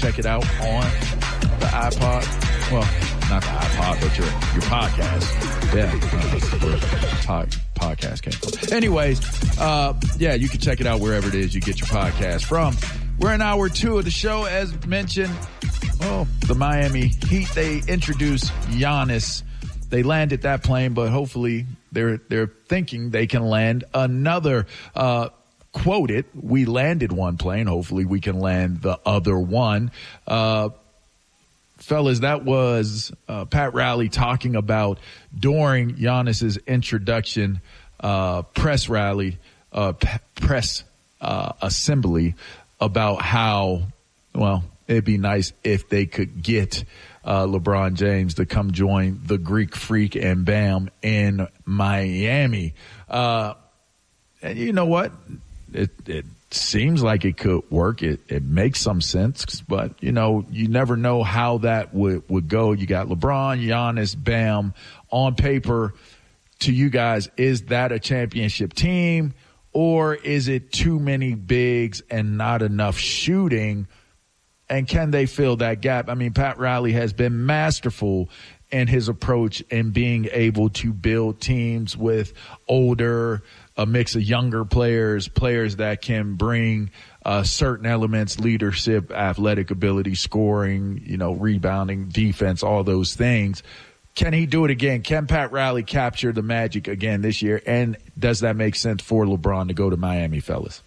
check it out on the iPod. Well, not the iPod, but your podcast. Yeah, where podcast came from. Anyways, you can check it out wherever it is you get your podcast from. We're in hour 2 of the show. As mentioned, the Miami Heat, they introduced Giannis. They landed that plane, but hopefully they're thinking they can land another. Quoted, we landed one plane. Hopefully we can land the other one. Fellas, that was Pat Riley talking about during Giannis's introduction press rally, press assembly about how, it'd be nice if they could get LeBron James to come join the Greek Freak and Bam in Miami. And you know what? It seems like it could work. It makes some sense, but you never know how that would go. You got LeBron, Giannis, Bam on paper. To you guys, is that a championship team, or is it too many bigs and not enough shooting? And can they fill that gap? I mean, Pat Riley has been masterful in his approach in being able to build teams with older, a mix of younger players that can bring certain elements, leadership, athletic ability, scoring, rebounding, defense, all those things. Can he do it again? Can Pat Riley capture the magic again this year? And does that make sense for LeBron to go to Miami, fellas?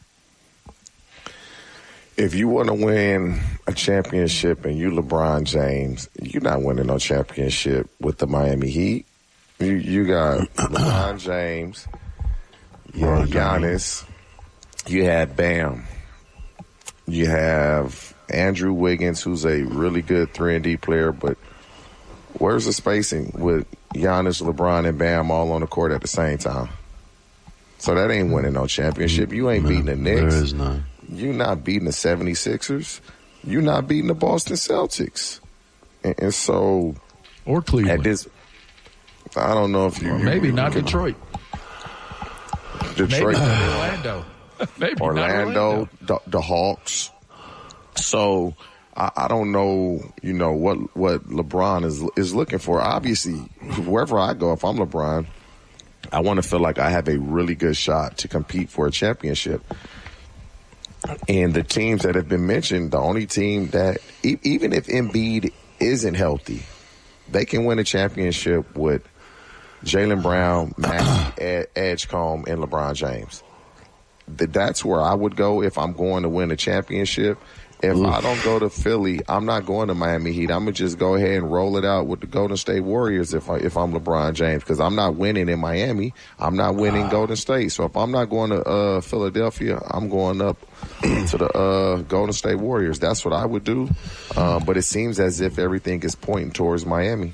If you want to win a championship and you LeBron James, you're not winning no championship with the Miami Heat. You got LeBron James, you have Giannis, you have Bam, you have Andrew Wiggins, who's a really good 3-and-D player, but where's the spacing with Giannis, LeBron, and Bam all on the court at the same time? So that ain't winning no championship. You ain't beating the Knicks. There is none. You're not beating the 76ers. You're not beating the Boston Celtics. And so... Or Cleveland. I don't know if you... Or maybe not Detroit. Detroit. Maybe Orlando. Maybe Orlando, the Hawks. So... I don't know, what LeBron is looking for. Obviously, wherever I go, if I'm LeBron, I want to feel like I have a really good shot to compete for a championship. And the teams that have been mentioned, the only team that, even if Embiid isn't healthy, they can win a championship with Jaylen Brown, Maxey, Edgecombe, and LeBron James. That's where I would go if I'm going to win a championship. If I don't go to Philly, I'm not going to Miami Heat. I'm going to just go ahead and roll it out with the Golden State Warriors if I'm LeBron James, because I'm not winning in Miami. I'm not winning Golden State. So if I'm not going to Philadelphia, I'm going up to the Golden State Warriors. That's what I would do. But it seems as if everything is pointing towards Miami.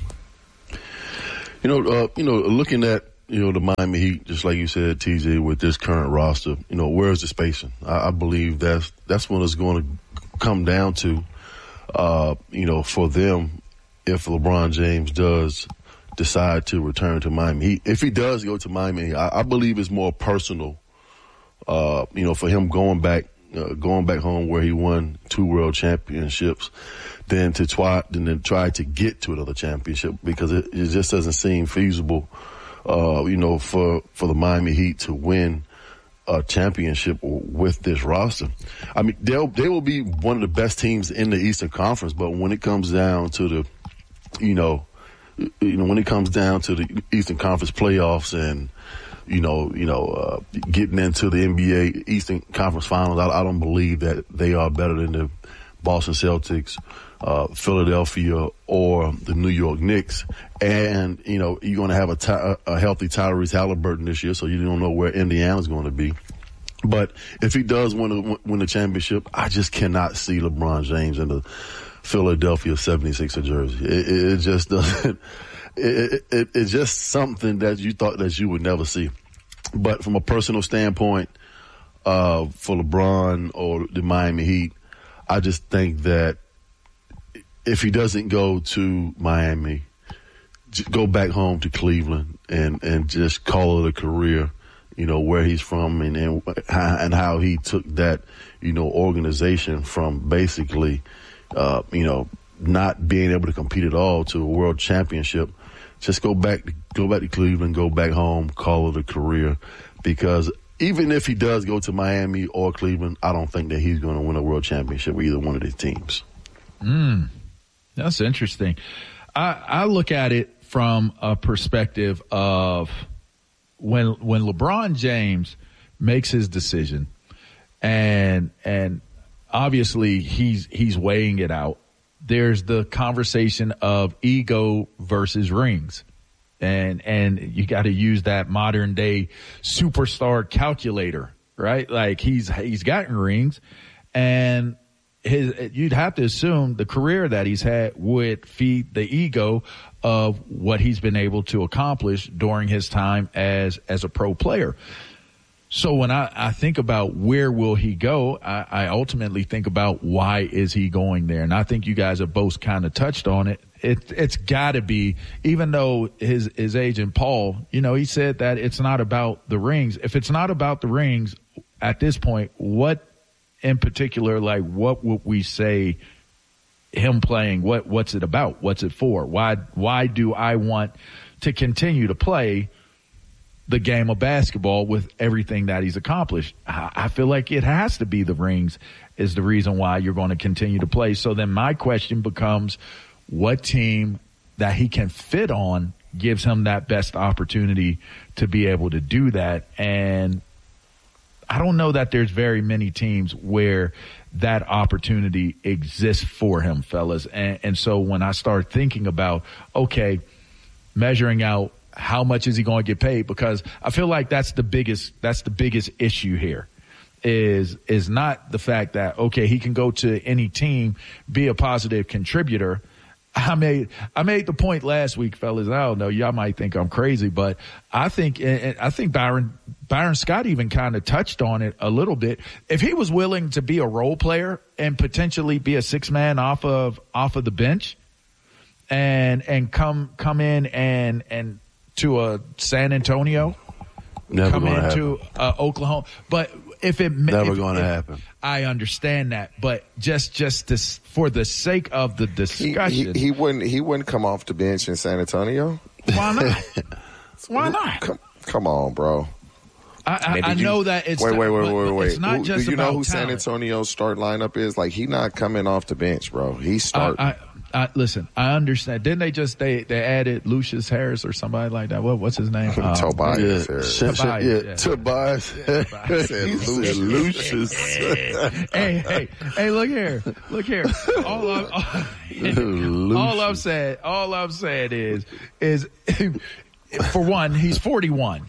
Looking at the Miami Heat, just like you said, TJ, with this current roster, where's the spacing? I believe that's what it's going to come down to, for them, if LeBron James does decide to return to Miami. If he does go to Miami, I believe it's more personal, for him going back home where he won 2 world championships than to try to get to another championship, because it just doesn't seem feasible, for the Miami Heat to win a championship with this roster. I mean, they will be one of the best teams in the Eastern Conference, but when it comes down to the, when it comes down to the Eastern Conference playoffs and, getting into the NBA Eastern Conference Finals, I don't believe that they are better than the Boston Celtics, Philadelphia, or the New York Knicks. And, you're going to have a healthy Tyrese Halliburton this year, so you don't know where Indiana's going to be. But if he does win the championship, I just cannot see LeBron James in the Philadelphia 76er jersey. It just doesn't. It's just something that you thought that you would never see. But from a personal standpoint, for LeBron or the Miami Heat, I just think that if he doesn't go to Miami, just go back home to Cleveland and just call it a career, where he's from and how he took that, organization from basically, not being able to compete at all to a world championship, just go back to Cleveland, go back home, call it a career. Because even if he does go to Miami or Cleveland, I don't think that he's going to win a world championship with either one of these teams. That's interesting. I look at it from a perspective of when LeBron James makes his decision, and obviously he's weighing it out. There's the conversation of ego versus rings. And you got to use that modern day superstar calculator, right? Like he's gotten rings, and you'd have to assume the career that he's had would feed the ego of what he's been able to accomplish during his time as a pro player. So when I think about where will he go, I ultimately think about why is he going there? And I think you guys have both kind of touched on it. It's got to be, even though his agent Paul, he said that it's not about the rings. If it's not about the rings at this point, what in particular, like what would we say him playing? What's it about? What's it for? Why do I want to continue to play the game of basketball with everything that he's accomplished? I feel like it has to be the rings is the reason why you're going to continue to play. So then my question becomes, what team that he can fit on gives him that best opportunity to be able to do that? And I don't know that there's very many teams where that opportunity exists for him, fellas. And so when I start thinking about, okay, measuring out how much is he going to get paid, because I feel like that's the biggest issue here is not the fact that, okay, he can go to any team, be a positive contributor. I made the point last week, fellas. I don't know, y'all might think I'm crazy, but I think Byron Scott even kind of touched on it a little bit. If he was willing to be a role player and potentially be a six man off of the bench and come in and to a San Antonio, never come into Oklahoma, but if it never going to happen. I understand that, but just this, for the sake of the discussion, he wouldn't come off the bench in San Antonio. Why not? Why not? Come on, bro. I know that it's wait. It's not just do you about know who talent. San Antonio's start lineup is? Like, he not coming off the bench, bro. He's starting. Listen, I understand. Didn't they added Lucius Harris or somebody like that? What's his name? Tobias Harris. Tobias. Lucius. Hey, look here. All I've said is for one, he's 41.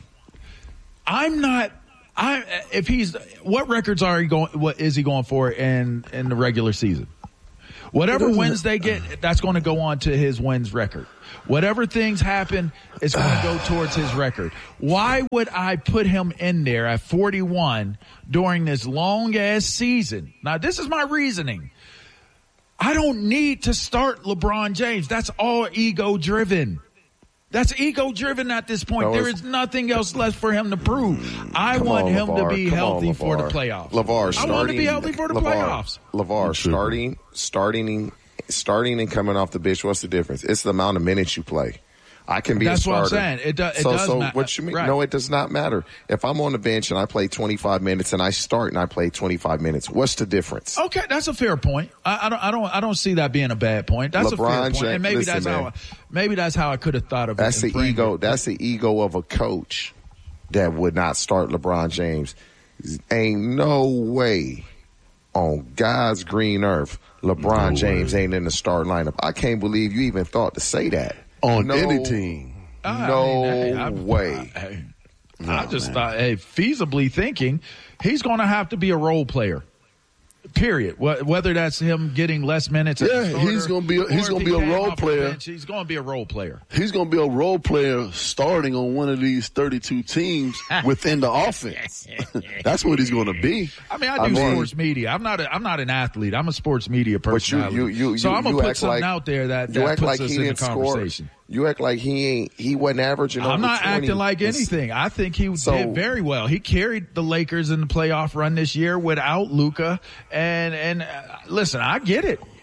What records what is he going for in the regular season? Whatever wins they get, that's going to go on to his wins record. Whatever things happen, it's going to go towards his record. Why would I put him in there at 41 during this long-ass season? Now, this is my reasoning. I don't need to start LeBron James. That's all ego-driven. That's ego-driven at this point. There is nothing else left for him to prove. I want him to be healthy for the playoffs. LeVar, I want to be healthy for the playoffs. LeVar, starting and coming off the bench, what's the difference? It's the amount of minutes you play. I can be a starter. That's what I'm saying. It does matter. What you mean? Right. No, it does not matter. If I'm on the bench and I play 25 minutes and I start and I play 25 minutes, what's the difference? Okay, that's a fair point. I don't see that being a bad point. That's LeBron a fair point. And maybe that's how I could have thought of it. That's the ego. That's the ego of a coach that would not start LeBron James. Ain't no way on God's green earth LeBron James ain't in the start lineup. I can't believe you even thought to say that. On any team. No way. I just thought, feasibly thinking, he's going to have to be a role player. Period. Whether that's him getting less minutes. He's going to be a role player. He's going to be a role player. He's going to be a role player starting on one of these 32 teams within the offense. That's what he's going to be. I mean, I do sports media. I'm not an athlete. I'm a sports media personality. So I'm going to put something out there that puts us in the conversation. You act like he wasn't averaging over 20. I'm not acting like anything. I think he did very well. He carried the Lakers in the playoff run this year without Luka. And listen, I get it.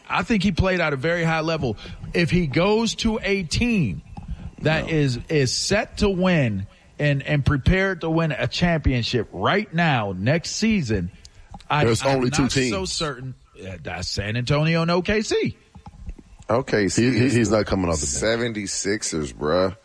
I think he played at a very high level. If he goes to a team that is set to win and prepared to win a championship right now, next season, there's only two not teams. So certain. That's San Antonio and OKC. OKC. He's not coming off the bench. 76ers, bruh.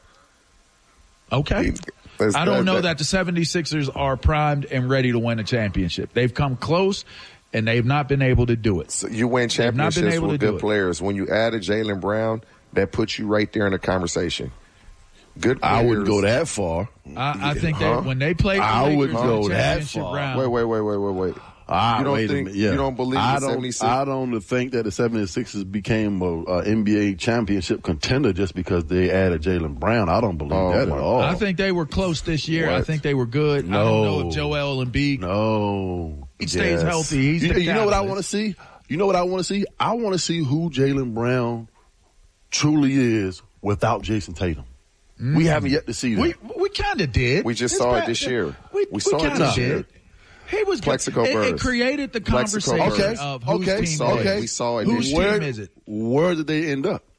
Okay. I don't know that the 76ers are primed and ready to win a championship. They've come close, and they've not been able to do it. So you win championships with good players. When you add a Jaylen Brown, that puts you right there in the conversation. Good players. I wouldn't go that far. I think that when they play, I wouldn't go that far. Round, Wait. You don't believe the 76ers? I don't think that the 76ers became a NBA championship contender just because they added Jaylen Brown. I don't believe that at all. I think they were close this year. What? I think they were good. No. I don't know if Joel Embiid he stays healthy. He's you know what I want to see? You know what I want to see? I want to see who Jaylen Brown truly is without Jason Tatum. We haven't yet to see that. We kind of did. We just saw it this year. We saw it this year. He was Plexico it, Burress. It created the conversation of whose team is it. We saw it. Whose team is it? Where did they end up?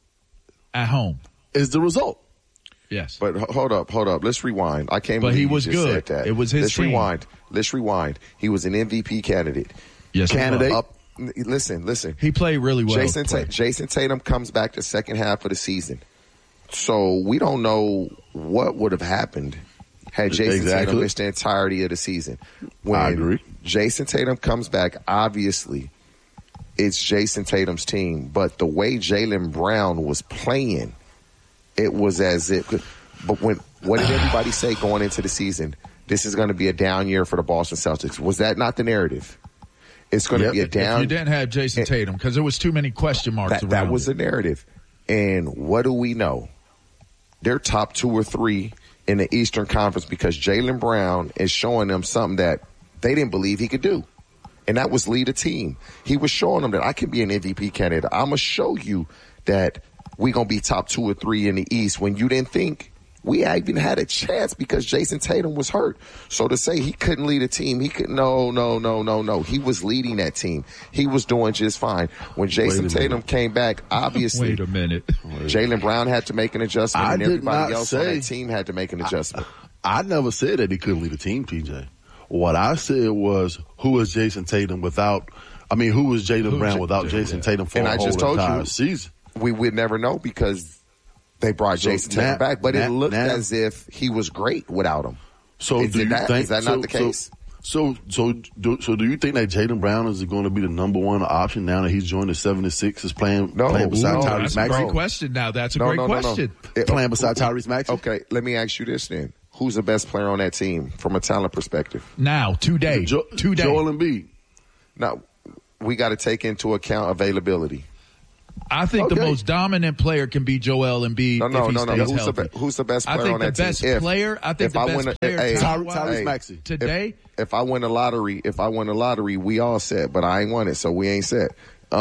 At home. Is the result. Yes. But hold up. Let's rewind. I can't but believe he you was just good. said that. It was his team. Let's rewind. He was an MVP candidate. Yes, candidate. Listen. He played really well. Jason Tatum comes back the second half of the season. So we don't know what would have happened had Jason Tatum missed the entirety of the season. When I agree. Jason Tatum comes back, obviously it's Jason Tatum's team. But the way Jaylen Brown was playing, it was as if – but what did everybody say going into the season? This is going to be a down year for the Boston Celtics. Was that not the narrative? It's going to be a down – If you didn't have Jason Tatum, because there was too many question marks around that was the narrative. And what do we know? They're top 2 or 3 in the Eastern Conference because Jaylen Brown is showing them something that they didn't believe he could do. And that was lead a team. He was showing them that I can be an MVP candidate. I'm going to show you that we're going to be top 2 or 3 in the East when you didn't think we even had a chance because Jason Tatum was hurt. So to say he couldn't lead a team, he could no. He was leading that team. He was doing just fine. When Jason Tatum came back, obviously Wait a minute. Jaylen Brown had to make an adjustment and everybody else on that team had to make an adjustment. I never said that he couldn't lead a team, TJ. What I said was who is Jason Tatum without who was Jaylen Brown without Jason Tatum for a whole entire season? We would never know because they brought Jason Tatum back, but it looked as if he was great without him. So is that not the case? So do you think that Jaylen Brown is going to be the number one option now that he's joined the 76ers playing beside Tyrese Maxey? That's a great question now. That's a great question. Playing beside Tyrese Maxey? Okay, let me ask you this then. Who's the best player on that team from a talent perspective? Now, today. Joel Embiid. Now, we got to take into account availability. I think the most dominant player can be Joel Embiid if he stays healthy. Who's the best player on that team? I think the best player Tyrese Maxey. Today. If I win the lottery, we all set, but I ain't won it, so we ain't set.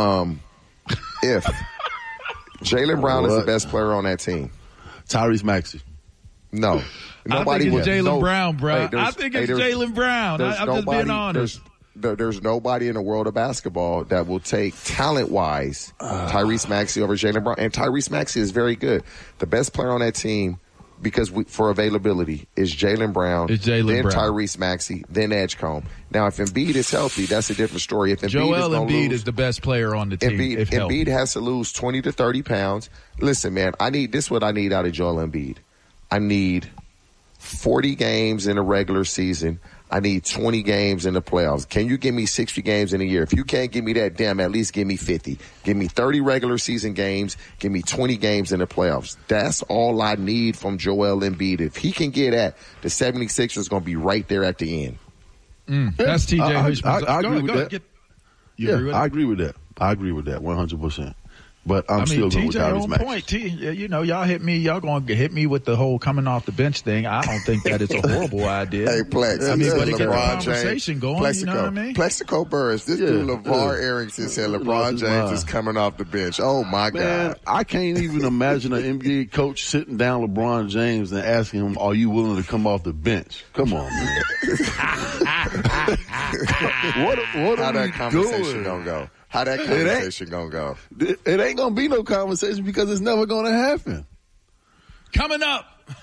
If Jaylen Brown is the best player on that team. Tyrese Maxey. No. Nobody I think it's Jaylen Brown, bro. I think it's Jaylen Brown. I'm just being honest. There's nobody in the world of basketball that will take talent-wise Tyrese Maxey over Jaylen Brown. And Tyrese Maxey is very good. The best player on that team, because for availability, is Jaylen Brown, then Tyrese Maxey, then Edgecombe. Now, if Embiid is healthy, that's a different story. If Embiid is the best player on the team. Embiid has to lose 20 to 30 pounds. Listen, man, this is what I need out of Joel Embiid. I need 40 games in a regular season. I need 20 games in the playoffs. Can you give me 60 games in a year? If you can't give me that, at least give me 50. Give me 30 regular season games. Give me 20 games in the playoffs. That's all I need from Joel Embiid. If he can get at, the 76ers going to be right there at the end. That's TJ. I agree with that. I agree with that. I agree with that 100%. But I'm still going with Tyrese Maxey. Y'all hit me. Y'all going to hit me with the whole coming off the bench thing. I don't think that it's a horrible idea. Hey, Plex. But to get the conversation going, Plexico, you know what I mean? Plexico Burress. This dude, LeVar Arrington, said LeBron James is coming off the bench. Oh, my God. I can't even imagine an NBA coach sitting down LeBron James and asking him, are you willing to come off the bench? Come on, man. What How that conversation don't go? How that conversation gonna go? It ain't gonna be no conversation because it's never gonna happen. Coming up.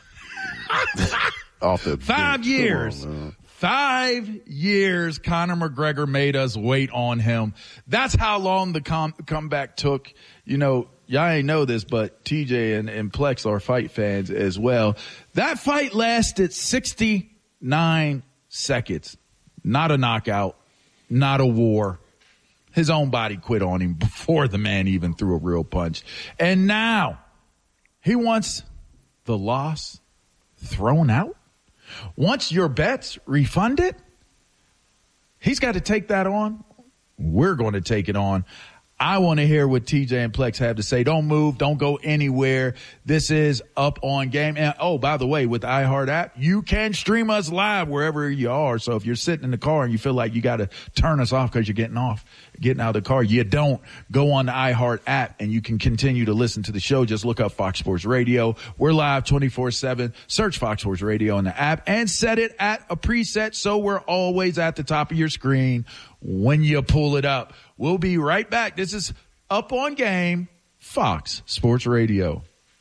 Off the 5 years. 5 years Conor McGregor made us wait on him. That's how long the comeback took. You know, y'all ain't know this, but TJ and Plex are fight fans as well. That fight lasted 69 seconds. Not a knockout, not a war. His own body quit on him before the man even threw a real punch. And now he wants the loss thrown out. Once your bet's refunded, he's got to take that on. We're going to take it on. I want to hear what TJ and Plex have to say. Don't move. Don't go anywhere. This is Up On Game. And, oh, by the way, with the iHeart app, you can stream us live wherever you are. So if you're sitting in the car and you feel like you got to turn us off because you're getting out of the car, you don't. Go on the iHeart app and you can continue to listen to the show. Just look up Fox Sports Radio. We're live 24/7. Search Fox Sports Radio in the app and set it at a preset so we're always at the top of your screen when you pull it up. We'll be right back. This is Up On Game, Fox Sports Radio.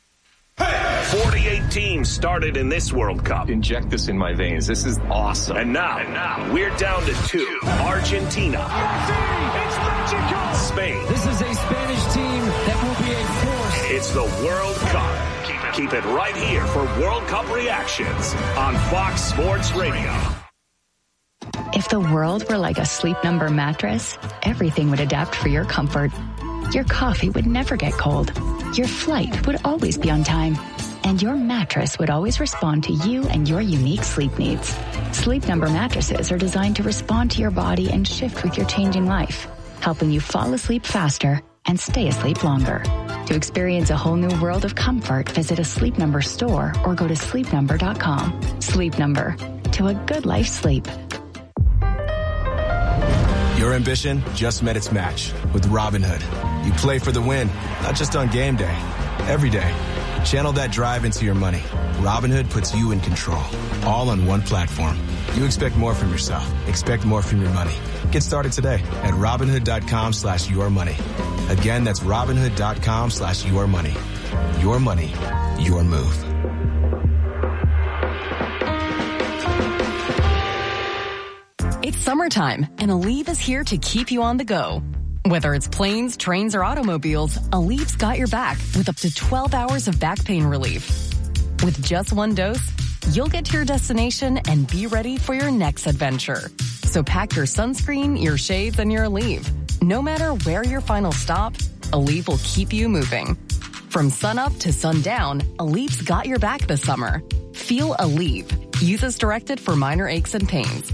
48 teams started in this World Cup. Inject this in my veins. This is awesome. And now we're down to 2. Argentina. It's magical. Spain. This is a Spanish team that will be a force. It's the World Cup. Keep it right here for World Cup reactions on Fox Sports Radio. If the world were like a Sleep Number mattress, everything would adapt for your comfort. Your coffee would never get cold. Your flight would always be on time. And your mattress would always respond to you and your unique sleep needs. Sleep Number mattresses are designed to respond to your body and shift with your changing life, helping you fall asleep faster and stay asleep longer. To experience a whole new world of comfort, visit a Sleep Number store or go to sleepnumber.com. Sleep Number. To a good life sleep. Your ambition just met its match with Robinhood. You play for the win, not just on game day, every day. Channel that drive into your money. Robinhood puts you in control, all on one platform. You expect more from yourself. Expect more from your money. Get started today at Robinhood.com/yourmoney. Again, that's Robinhood.com/yourmoney. Your money, your move. It's summertime, and Aleve is here to keep you on the go. Whether it's planes, trains, or automobiles, Aleve's got your back with up to 12 hours of back pain relief. With just one dose, you'll get to your destination and be ready for your next adventure. So pack your sunscreen, your shades, and your Aleve. No matter where your final stop, Aleve will keep you moving. From sunup to sundown, Aleve's got your back this summer. Feel Aleve. Use as directed for minor aches and pains.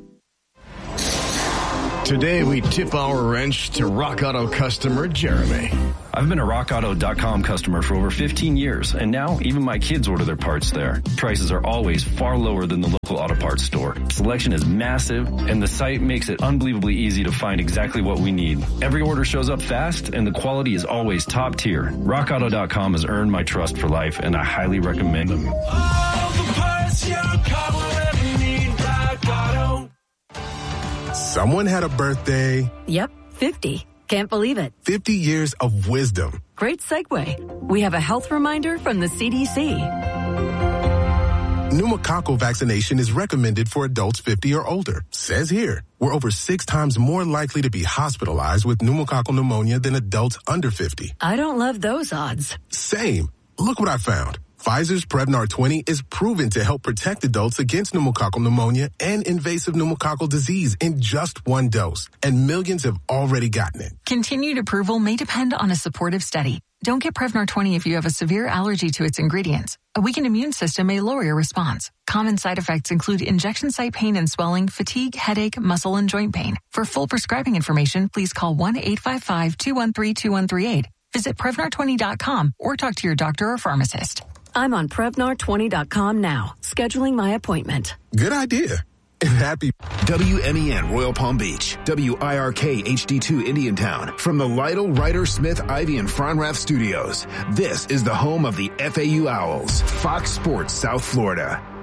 Today, we tip our wrench to Rock Auto customer Jeremy. I've been a RockAuto.com customer for over 15 years, and now even my kids order their parts there. Prices are always far lower than the local auto parts store. Selection is massive, and the site makes it unbelievably easy to find exactly what we need. Every order shows up fast, and the quality is always top tier. RockAuto.com has earned my trust for life, and I highly recommend them. All the parts your car will ever need, Rock Auto. Someone had a birthday. Yep, 50. Can't believe it. 50 years of wisdom. Great segue. We have a health reminder from the CDC. Pneumococcal vaccination is recommended for adults 50 or older. Says here, we're over 6 times more likely to be hospitalized with pneumococcal pneumonia than adults under 50. I don't love those odds. Same. Look what I found. Pfizer's Prevnar 20 is proven to help protect adults against pneumococcal pneumonia and invasive pneumococcal disease in just 1 dose. And millions have already gotten it. Continued approval may depend on a supportive study. Don't get Prevnar 20 if you have a severe allergy to its ingredients. A weakened immune system may lower your response. Common side effects include injection site pain and swelling, fatigue, headache, muscle, and joint pain. For full prescribing information, please call 1-855-213-2138. Visit Prevnar20.com or talk to your doctor or pharmacist. I'm on Prevnar20.com now, scheduling my appointment. Good idea. And happy WMEN Royal Palm Beach, WIRK HD2 Indiantown. From the Lytle, Ryder, Smith, Ivy, and Fronrath studios, this is the home of the FAU Owls, Fox Sports South Florida.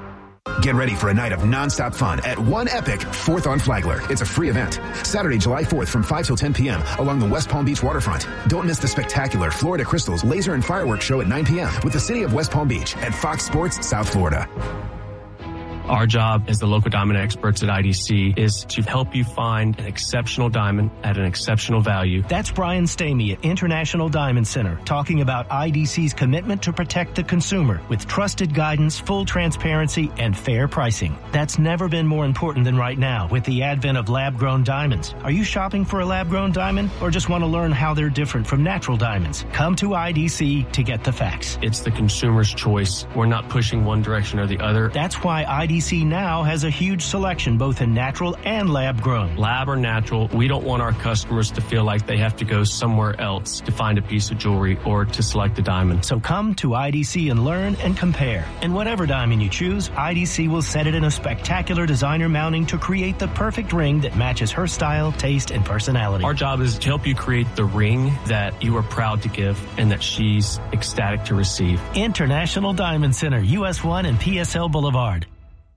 Get ready for a night of nonstop fun at One Epic 4th on Flagler. It's a free event. Saturday, July 4th from 5 till 10 p.m. along the West Palm Beach waterfront. Don't miss the spectacular Florida Crystals laser and fireworks show at 9 p.m. with the city of West Palm Beach at Fox Sports South Florida. Our job as the local diamond experts at IDC is to help you find an exceptional diamond at an exceptional value. That's Brian Stamey at International Diamond Center talking about IDC's commitment to protect the consumer with trusted guidance, full transparency, and fair pricing. That's never been more important than right now with the advent of lab-grown diamonds. Are you shopping for a lab-grown diamond or just want to learn how they're different from natural diamonds? Come to IDC to get the facts. It's the consumer's choice. We're not pushing one direction or the other. That's why IDC now has a huge selection both in natural and lab-grown. Lab or natural, we don't want our customers to feel like they have to go somewhere else to find a piece of jewelry or to select a diamond. So come to IDC and learn and compare. And whatever diamond you choose, IDC will set it in a spectacular designer mounting to create the perfect ring that matches her style, taste, and personality. Our job is to help you create the ring that you are proud to give and that she's ecstatic to receive. International Diamond Center, US 1 and PSL Boulevard.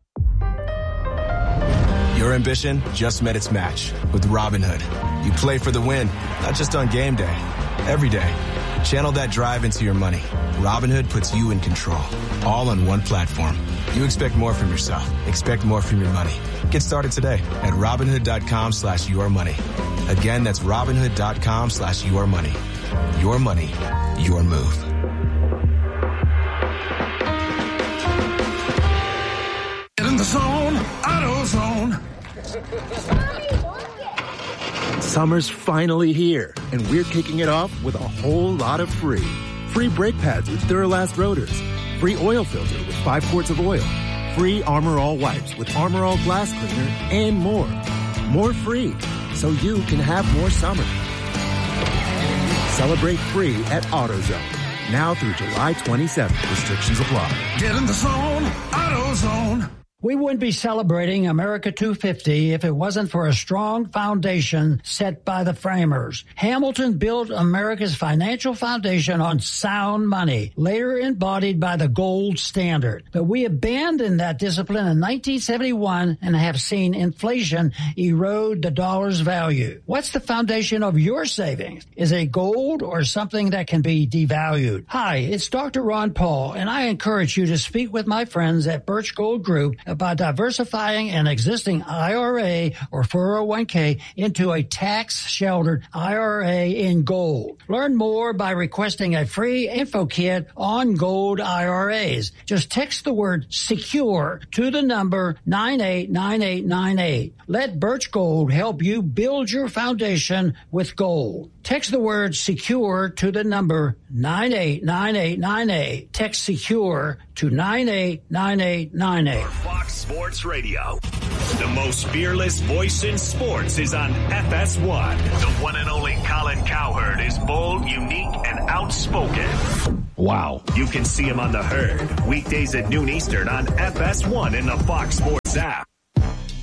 Your ambition just met its match with Robinhood. You play for the win, not just on game day, every day. Channel that drive into your money. Robinhood puts you in control, all on one platform. You expect more from yourself. Expect more from your money. Get started today at Robinhood.com/yourmoney. Again, that's Robinhood.com/yourmoney. Your money, your move. Get in the zone, AutoZone. Summer's finally here, and we're kicking it off with a whole lot of free. Free brake pads with Duralast rotors. Free oil filter with 5 quarts of oil. Free Armor All wipes with Armor All glass cleaner, and more. More free, so you can have more summer. Celebrate free at AutoZone. Now through July 27th. Restrictions apply. Get in the zone, AutoZone. We wouldn't be celebrating America 250 if it wasn't for a strong foundation set by the framers. Hamilton built America's financial foundation on sound money, later embodied by the gold standard. But we abandoned that discipline in 1971 and have seen inflation erode the dollar's value. What's the foundation of your savings? Is it gold or something that can be devalued? Hi, it's Dr. Ron Paul, and I encourage you to speak with my friends at Birch Gold Group about diversifying an existing IRA or 401k into a tax-sheltered IRA in gold. Learn more by requesting a free info kit on gold IRAs. Just text the word SECURE to the number 989898. Let Birch Gold help you build your foundation with gold. Text the word SECURE to the number 989898. Text SECURE to 989898. Fox Sports Radio. The most fearless voice in sports is on FS1. The one and only Colin Cowherd is bold, unique, and outspoken. Wow. You can see him on The Herd, weekdays at noon Eastern on FS1 in the Fox Sports app.